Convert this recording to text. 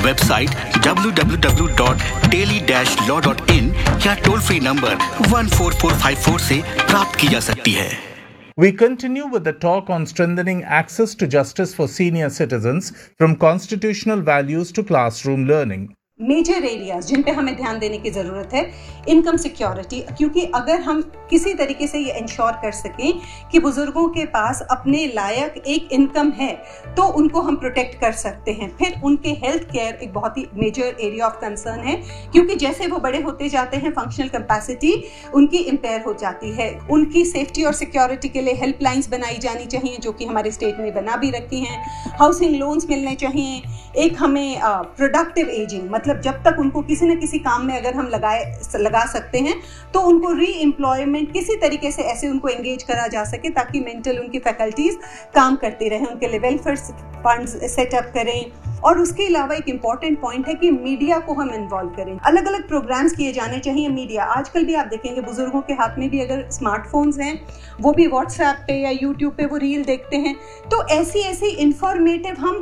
Website www.daily-law.in या toll free number 14454 से प्राप्त की जा सकती है। We continue with the talk on strengthening access to justice for senior citizens from constitutional values to classroom learning. Major areas जिन पे हमें ध्यान देने की ज़रूरत है, इनकम सिक्योरिटी, क्योंकि अगर हम किसी तरीके से ये इंश्योर कर सकें कि बुजुर्गों के पास अपने लायक एक इनकम है तो उनको हम प्रोटेक्ट कर सकते हैं। फिर उनके हेल्थ केयर एक बहुत ही मेजर एरिया ऑफ कंसर्न है, क्योंकि जैसे वो बड़े होते जाते हैं फंक्शनल कैपेसिटी उनकी इम्पेयर हो जाती है। उनकी सेफ्टी और सिक्योरिटी के लिए हेल्पलाइंस बनाई जानी चाहिए, जो कि हमारे स्टेट में बना भी रखी हैं। हाउसिंग लोन्स मिलने चाहिए। एक हमें प्रोडक्टिव एजिंग, मतलब जब तक उनको किसी न किसी काम में अगर हम लगा सकते हैं तो उनको री एम्प्लॉयमेंट किसी तरीके से ऐसे उनको एंगेज करा जा सके ताकि मेंटल उनकी फैकल्टीज काम करती रहें, उनके लिए वेलफेयर फंड्स सेटअप करें। और उसके अलावा एक इम्पॉर्टेंट पॉइंट है कि मीडिया को हम इन्वॉल्व करें। अलग अलग प्रोग्राम्स किए जाने चाहिए। मीडिया आजकल भी आप देखेंगे बुजुर्गों के हाथ में भी अगर स्मार्टफोन्स हैं, वो भी व्हाट्सएप पे या यूट्यूब पे वो रील देखते हैं। तो ऐसी इंफॉर्मेटिव हम